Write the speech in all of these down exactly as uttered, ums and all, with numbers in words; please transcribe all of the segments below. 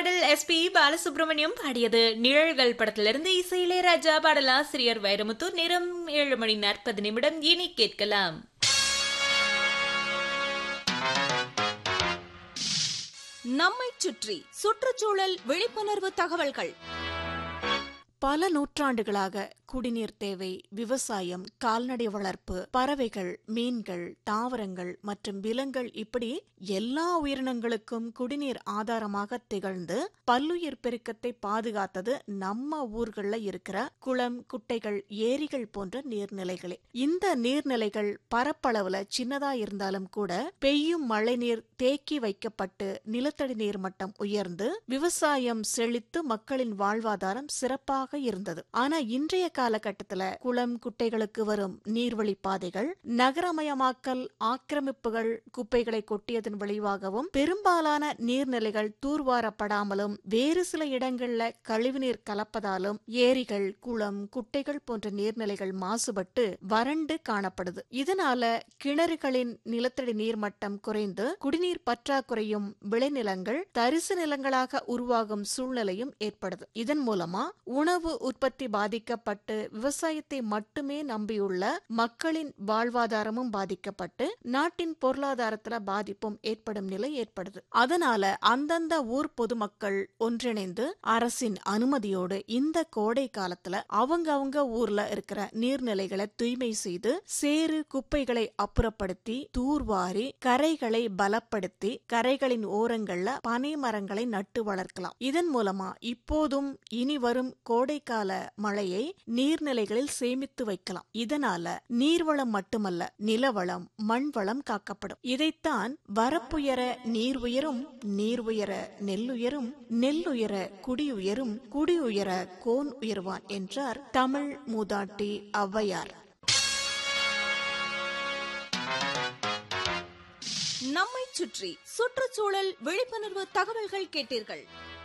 பாடல் S B Balasubramaniam பாடியது. நிழல்கள் படத்திலிருந்து இசை இளையராஜா, பாடலாசிரியர் வைரமுத்து. நேரம் ஏழு மணி நாற்பது நிமிடம். இனி கேட்கலாம் நம்மை சுற்றி சுற்றுச்சூழல் விழிப்புணர்வு தகவல்கள். பல நூற்றாண்டுகளாக குடிநீர் தேவை, விவசாயம், கால்நடை வளர்ப்பு, பறவைகள், மீன்கள், தாவரங்கள் மற்றும் விலங்குகள் இப்படி எல்லா உயிரினங்களுக்கும் குடிநீர் ஆதாரமாக திகழ்ந்து பல்லுயிர் பெருக்கத்தை பாதுகாத்தது நம்ம ஊர்கள்ல இருக்கிற குளம், குட்டைகள், ஏரிகள் போன்ற நீர்நிலைகளே. இந்த நீர்நிலைகள் பரப்பளவுல சின்னதா இருந்தாலும் கூட பெய்யும் மழை நீர் தேக்கி வைக்கப்பட்டு நிலத்தடி நீர் மட்டம் உயர்ந்து விவசாயம் செழித்து மக்களின் வாழ்வாதாரம் சிறப்பாக இருந்தது. ஆனா இன்றைய காலகட்டத்துல குளம், குட்டைகளுக்கு வரும் நீர்வழி பாதைகள், நகரமயமாக்கல், ஆக்கிரமிப்புகள், குப்பைகளை கொட்டியதன் விளைவாகவும் பெரும்பாலான நீர்நிலைகள் தூர்வாரப்படாமலும் வேறு சில இடங்கள்ல கழிவுநீர் கலப்பதாலும் ஏரிகள், குளம், குட்டைகள் போன்ற நீர்நிலைகள் மாசுபட்டு வறண்டு காணப்படுது. இதனால கிணறுகளின் நிலத்தடி நீர் மட்டம் குறைந்து குடிநீர் பற்றாக்குறையும் விளைநிலங்கள் தரிசு நிலங்களாக உருவாகும் சூழ்நிலையும் ஏற்படுது. இதன் மூலமா உணவு உற்பத்தி பாதிக்கப்பட்டு விவசாயத்தை மட்டுமே நம்பியுள்ள மக்களின் வாழ்வாதாரமும் பாதிக்கப்பட்டு நாட்டின் பொருளாதாரத்துல பாதிப்பும் ஏற்படும் நிலை ஏற்படுது. அதனால அந்தந்த ஊர் பொதுமக்கள் ஒன்றிணைந்து அரசின் அனுமதியோடு இந்த கோடை காலத்துல அவங்க அவங்க ஊர்ல இருக்கிற நீர்நிலைகளை தூய்மை செய்து சேறு குப்பைகளை அப்புறப்படுத்தி தூர்வாரி கரைகளை பலப்படுத்தி கரைகளின் ஓரங்கள்ல பனை மரங்களை நட்டு வளர்க்கலாம். இதன் மூலமா இப்போதும் இனி வரும் கோடைக்கால மழையை நீர்நிலைகளில் சேமித்து வைக்கலாம். இதனால நீர்வளம் மட்டுமல்ல, நிலவளம், மண் வளம் காக்கப்படும். இதைத்தான் வரப்புயர நீர் உயரும், நீர் உயர நெல்லுயரும், நெல்லுயர குடியுயரும், குடியுயர கோன் உயர்வான் என்றார் தமிழ் மூதாட்டி ஔவையார். நம்மை சுற்றி சுற்றுச்சூழல் விழிப்புணர்வு தகவல்கள் கேட்டீர்கள்.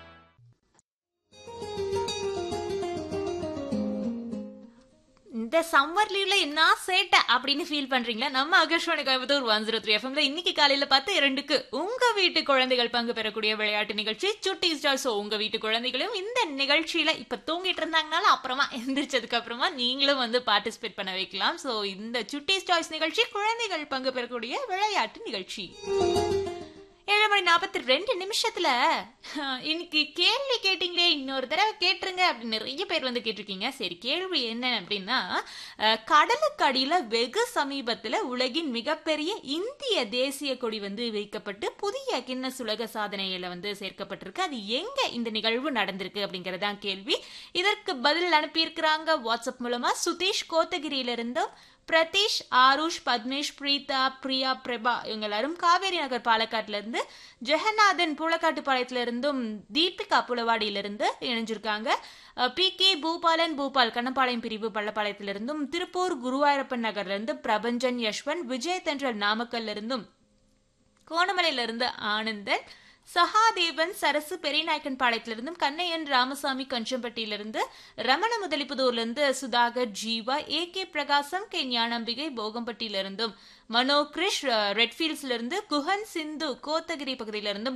இந்த சம்மர் லீவ்ல என்ன சேட்டை அப்படின்னு ஃபீல் பண்றீங்களா? நம்ம Akashvani Coimbatore one zero three எஃப்எம்ல இன்னைக்கு காலையில பார்த்து இரண்டுக்கு உங்க வீட்டு குழந்தைகள் பங்கு பெறக்கூடிய விளையாட்டு நிகழ்ச்சி சுட்டி ஸ்டார். சோ உங்க வீட்டு குழந்தைகளும் இந்த நிகழ்ச்சியில இப்ப தூங்கிட்டு இருந்தாங்கனால அப்புறமா எந்திரிச்சதுக்கு அப்புறமா நீங்களும் வந்து பார்ட்டிசிபேட் பண்ண வைக்கலாம். சோ இந்த சுட்டி ஸ்டார்ஸ் நிகழ்ச்சி குழந்தைகள் பங்கு பெறக்கூடிய விளையாட்டு நிகழ்ச்சி. ஏழு மணி நாற்பத்தி ரெண்டு நிமிஷத்துல இன்னைக்கு கேள்வி கேட்டீங்களே, இன்னொரு தடவை கேட்டுருங்க அப்படின்னு நிறைய பேர் வந்து கேட்டிருக்கீங்க. சரி, கேள்வி என்ன அப்படின்னா, கடலுக்கு அடியில வெகு சமீபத்துல உலகின் மிகப்பெரிய இந்திய தேசிய கொடி வந்து வைக்கப்பட்டு புதிய கின்னஸ் உலக சாதனையில வந்து சேர்க்கப்பட்டிருக்கு. அது எங்க இந்த நிகழ்வு நடந்திருக்கு அப்படிங்கறதான் கேள்வி. இதற்கு பதில் அனுப்பியிருக்கிறாங்க வாட்ஸ்அப் மூலமா. சுதீஷ் கோத்தகிரியில இருந்தும், பிரதீஷ், ஆருஷ், பத்மேஷ், பிரீதா, பிரியா, பிரபா இவங்க எல்லாரும் காவேரி நகர் பாலக்காட்டுல இருந்து, ஜெகநாதன் பூலக்காட்டுப்பாளையத்துல இருந்தும், தீபிகா புலவாடியிலிருந்து இணைஞ்சிருக்காங்க. பி கே பூபாலன் பூபால் கண்ணப்பாளையம் பிரிவு பள்ளப்பாளையத்திலிருந்தும், திருப்பூர் குருவாயூரப்பன் நகர்ல இருந்து பிரபஞ்சன், யஷ்வந்த், விஜய் தென்றல் நாமக்கல்ல இருந்தும், கோணமலையில இருந்து ஆனந்தன், சகாதேவன், சரசு பெரியநாயக்கன் பாளையத்திலிருந்தும், கண்ணையன் ராமசாமி கஞ்சம்பட்டியிலிருந்து, ரமண முதலிப்புதூர்லிருந்து சுதாகர், ஜீவா, ஏ கே பிரகாசம், கே ஞானம்பிகை போகம்பட்டியிலிருந்தும், மனோ கிரிஷ் ரெட்ஃபீல்ட்ஸ்ல இருந்து, குஹன் சிந்து கோத்தகிரி பகுதியிலிருந்தும்,